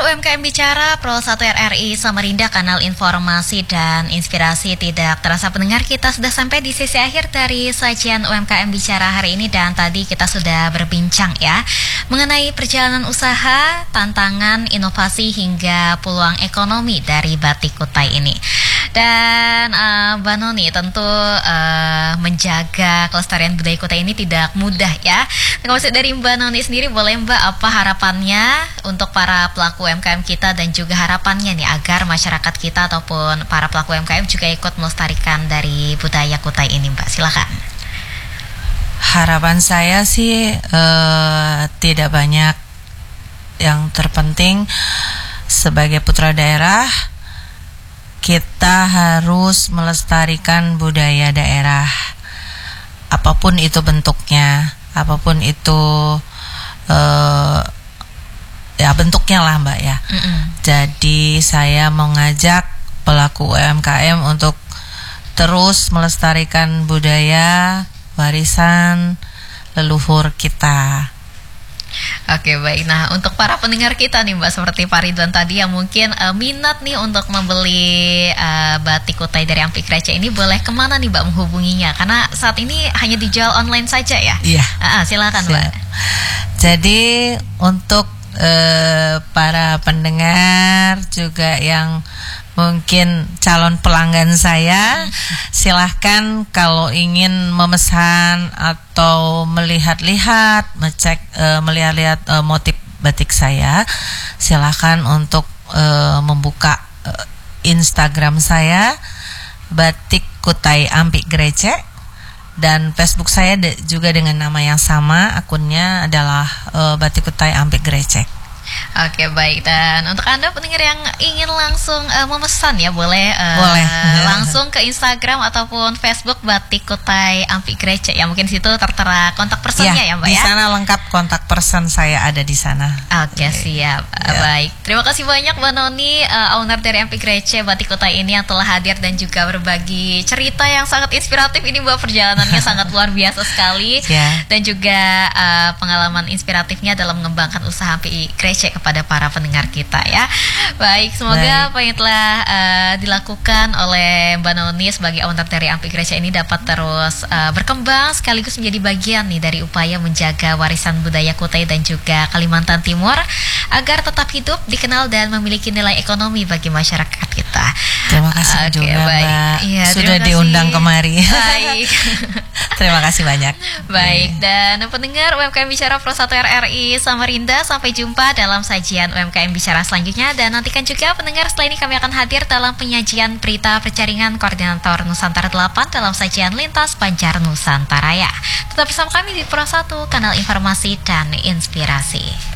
UMKM Bicara Pro 1 RRI Samarinda, kanal informasi dan inspirasi. Tidak terasa pendengar, kita sudah sampai di sisi akhir dari sajian UMKM Bicara hari ini. Dan tadi kita sudah berbincang ya mengenai perjalanan usaha, tantangan, inovasi hingga peluang ekonomi dari Batik Kutai ini. Dan Mbak Noni, tentu menjaga kelestarian budaya Kutai ini tidak mudah ya. Kalau dari Mbak Noni sendiri, boleh Mbak, apa harapannya untuk para pelaku UMKM kita dan juga harapannya nih agar masyarakat kita ataupun para pelaku UMKM juga ikut melestarikan dari budaya Kutai ini, Mbak? Silakan. Harapan saya sih tidak banyak. Yang terpenting sebagai putra daerah, kita harus melestarikan budaya daerah, apapun itu bentuknya, apapun itu ya bentuknya lah Mbak ya. Jadi saya mengajak pelaku UMKM untuk terus melestarikan budaya warisan leluhur kita. Oke, baik. Nah, untuk para pendengar kita nih Mbak, seperti Pak Ridwan tadi yang mungkin minat nih untuk membeli batik Kutai dari Ampik Receh ini, boleh kemana nih Mbak menghubunginya? Karena saat ini hanya dijual online saja ya. Iya. Silakan Mbak. Jadi untuk para pendengar juga yang mungkin calon pelanggan saya, silahkan kalau ingin memesan atau melihat-lihat, melihat-lihat motif batik saya, silahkan untuk membuka Instagram saya, Batik Kutai Ampik Receh, dan Facebook saya juga dengan nama yang sama, akunnya adalah Batik Kutai Ampik Receh. Oke, baik. Dan untuk Anda pendengar yang ingin langsung memesan ya, boleh langsung ke Instagram ataupun Facebook Batik Kutai Ampik Receh ya. Mungkin situ tertera kontak personnya ya Mbak di ya. Di sana lengkap, kontak person saya ada di sana. Oke, siap. Baik. Terima kasih banyak Mbak Noni, owner dari Ampik Receh Batik Kutai ini, yang telah hadir dan juga berbagi cerita yang sangat inspiratif ini Mbak. Perjalanannya sangat luar biasa sekali. Dan juga pengalaman inspiratifnya dalam mengembangkan usaha Ampik Receh kepada para pendengar kita ya. Baik, semoga apa yang telah dilakukan oleh Mbak Noni sebagai owner dari Ampik Receh ini dapat terus berkembang, sekaligus menjadi bagian nih dari upaya menjaga warisan budaya Kutai dan juga Kalimantan Timur agar tetap hidup, dikenal dan memiliki nilai ekonomi bagi masyarakat kita. Terima kasih juga Mbak, sudah diundang kemari. Baik. Terima kasih banyak. Baik, dan pendengar UMKM Bicara Pro 1 RRI Samarinda, sampai jumpa dalam sajian UMKM Bicara selanjutnya. Dan nantikan juga pendengar, setelah ini kami akan hadir dalam penyajian berita perjaringan Koordinator Nusantara 8 dalam sajian Lintas Banjar Nusantara ya. Tetap bersama kami di Pro 1, kanal informasi dan inspirasi.